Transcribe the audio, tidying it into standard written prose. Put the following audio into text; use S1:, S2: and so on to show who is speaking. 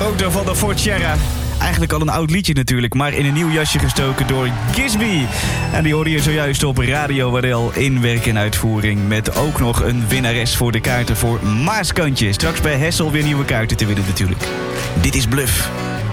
S1: motor van de Ford Sierra. Eigenlijk al een oud liedje natuurlijk, maar in een nieuw jasje gestoken door Gisby. En die hoorde je zojuist op Radio Wadel in werk en uitvoering. Met ook nog een winnares voor de kaarten voor Maaskantje. Straks bij Hessel weer nieuwe kaarten te winnen natuurlijk. Dit is Bluff.